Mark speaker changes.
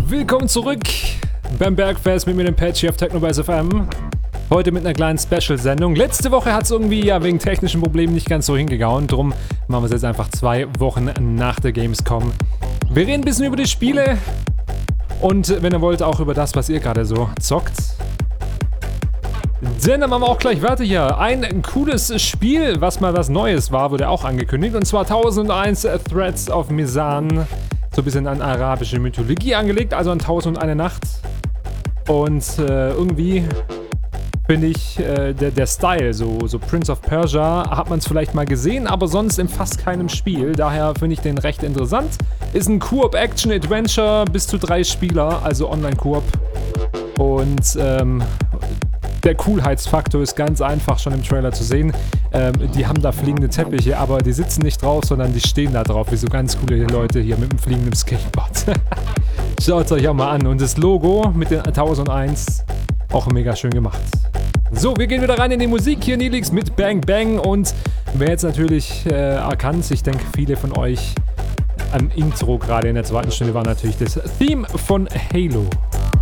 Speaker 1: Willkommen zurück beim Bergfest mit mir, dem Patchy auf Technobase FM. Heute mit einer kleinen Special-Sendung. Letzte Woche hat es irgendwie wegen technischen Problemen nicht ganz so hingehauen. Drum machen wir es jetzt einfach 2 Wochen nach der Gamescom. Wir reden ein bisschen über die Spiele und wenn ihr wollt auch über das, was ihr gerade so zockt. Denn dann machen wir auch gleich weiter hier. Ein cooles Spiel, was mal was Neues war, wurde auch angekündigt. Und zwar 1001 Threads of Mizan. So ein bisschen an arabische Mythologie angelegt, also an 1001 Nacht. Und irgendwie finde ich der Style, so Prince of Persia, hat man es vielleicht mal gesehen, aber sonst in fast keinem Spiel. Daher finde ich den recht interessant. Ist ein Koop-Action-Adventure, bis zu 3 Spieler, also Online-Koop. Und der Coolheitsfaktor ist ganz einfach schon im Trailer zu sehen. Die haben da fliegende Teppiche, aber die sitzen nicht drauf, sondern die stehen da drauf, wie so ganz coole Leute hier mit dem fliegenden Skateboard. Schaut es euch auch mal an. Und das Logo mit den 1001 auch mega schön gemacht. So, wir gehen wieder rein in die Musik. Hier Nilix mit Bang Bang. Und wer jetzt natürlich erkannt, ich denke viele von euch am Intro gerade in der 2. Stunde war natürlich das Theme von Halo.